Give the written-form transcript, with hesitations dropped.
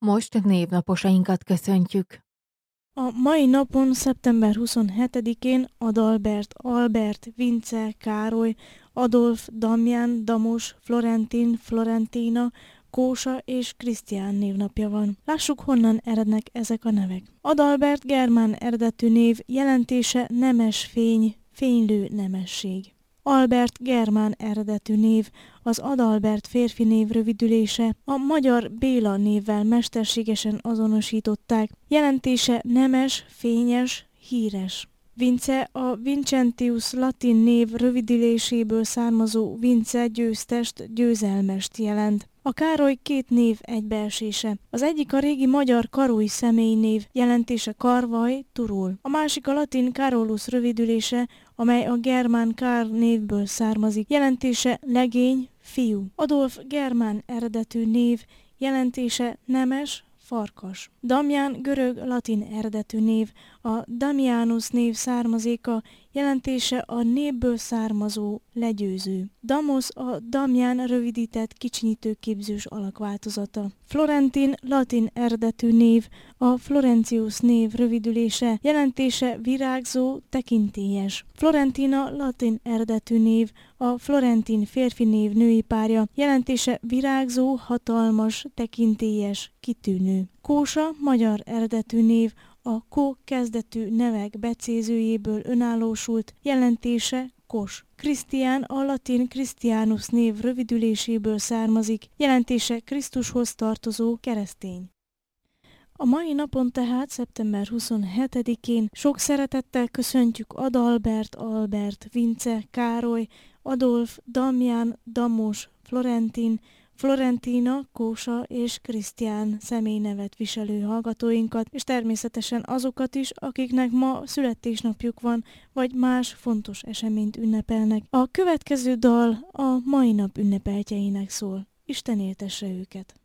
Most névnaposainkat köszöntjük. A mai napon, szeptember 27-én Adalbert, Albert, Vince, Károly, Adolf, Damján, Damos, Florentin, Florentina, Kósa és Krisztián névnapja van. Lássuk, honnan erednek ezek a nevek. Adalbert germán eredetű név, jelentése nemes fény, fénylő nemesség. Albert germán eredetű név, az Adalbert férfi név rövidülése, a magyar Béla névvel mesterségesen azonosították, jelentése nemes, fényes, híres. Vince a Vincentius latin név rövidüléséből származó Vince győztest, győzelmest jelent. A Károly két név egybeesése. Az egyik a régi magyar Karoly személynév, jelentése karvaj, turul. A másik a latin Carolus rövidülése, amely a germán Kár névből származik, jelentése legény, fiú. Adolf germán eredetű név, jelentése nemes, farkas. Damján görög-latin eredetű név, a Damianus név származéka, jelentése a névből származó, legyőző. Damos a Damján rövidített kicsinyítőképzős alakváltozata. Florentin latin eredetű név, a Florentius név rövidülése, jelentése virágzó, tekintélyes. Florentina latin eredetű név, a Florentin férfi név női párja, jelentése virágzó, hatalmas, tekintélyes, kitűnő. Kósa magyar eredetű név, a Ko kezdetű nevek becézőjéből önállósult, jelentése kos. Krisztián a latin Christianus név rövidüléséből származik, jelentése Krisztushoz tartozó keresztény. A mai napon tehát, szeptember 27-én sok szeretettel köszöntjük Adalbert, Albert, Vince, Károly, Adolf, Damján, Damos, Florentin, Florentina, Kósa és Krisztián személynevet viselő hallgatóinkat, és természetesen azokat is, akiknek ma születésnapjuk van, vagy más fontos eseményt ünnepelnek. A következő dal a mai nap ünnepeltjeinek szól. Isten éltesse őket!